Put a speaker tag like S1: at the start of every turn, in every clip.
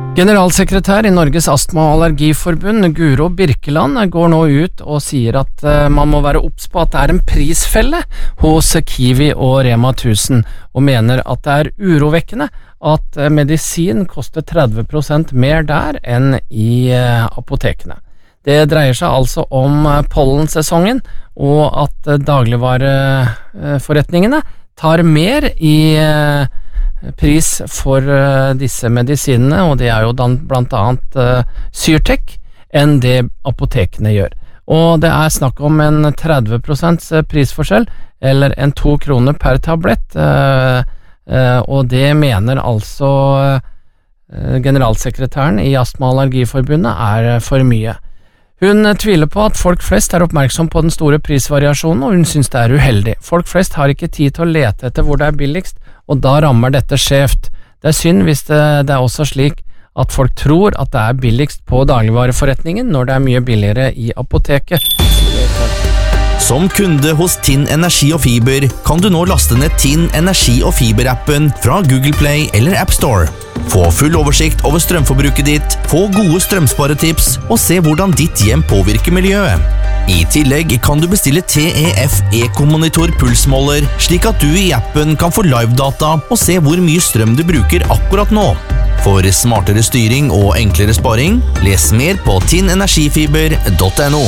S1: Generalsekretær i Norges Astma- og Allergiforbund, Guro Birkeland, går nå ut og sier at man må være obs på at det en prisfelle hos Kiwi og Rema 1000, og mener at det urovekkende at medisin koster 30% mer der enn i apotekene. Det dreier seg altså om pollensesongen, og at dagligvareforretningene tar mer i pris for disse medisinene, og det jo blant annet Syrtec, enn det apotekene gjør. Og det snakk om en 30% prisforskjell, eller en 2 kroner per tablett, og det mener altså generalsekretæren i Astma- og Allergiforbundet for mye. Hun tviler på at folk flest oppmerksom på den store prisvariasjonen, og hun synes det uheldig. Folk flest har ikke tid til å lete etter hvor det billigst, og da rammer dette skjevt. Det synd hvis det også slik at folk tror at det billigst på dagligvareforretningen når det mye billigere i apoteket.
S2: Som kunde hos Tinn Energi og Fiber kan du nå laste ned Tinn Energi og Fiber-appen fra Google Play eller App Store. Få full oversikt over strømforbruket ditt, få gode strømsparetips og se hvordan ditt hjem påvirker miljøet. I tillegg kan du bestille TEF Eco-monitor pulsmåler, slik at du i appen kan få live-data og se hvor mye strøm du bruker akkurat nå. For smartere styring og enklere sparing, les mer på tinnenergifiber.no.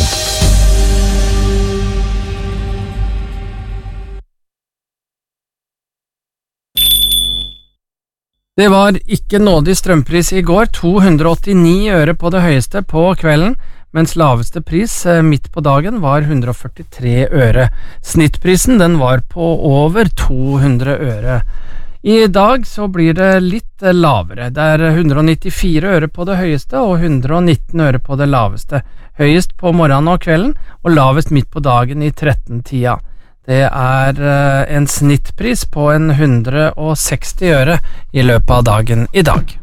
S1: Det var ikke nådig strømpris i går, 289 øre på det høyeste på kvelden, mens laveste pris midt på dagen var 143 øre. Snittprisen den var på over 200 øre. I dag så blir det litt lavere. Det 194 øre på det høyeste og 119 øre på det laveste. Høyest på morgenen og kvelden, og lavest midt på dagen i 13-tida. Det en snittpris på 160 øre i løpet av dagen i dag.